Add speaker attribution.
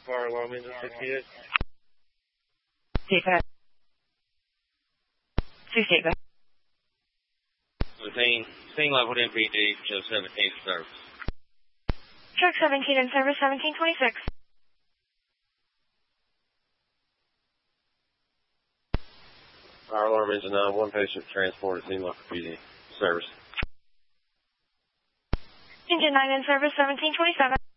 Speaker 1: fire alarm engine 68.
Speaker 2: Take 68, go ahead.
Speaker 1: Scene level MPD, show 17 service.
Speaker 2: Truck 17 in service, 1726.
Speaker 1: Fire alarm engine 9, one patient transported, scene level PD, service.
Speaker 2: Engine 9 in service, 1727.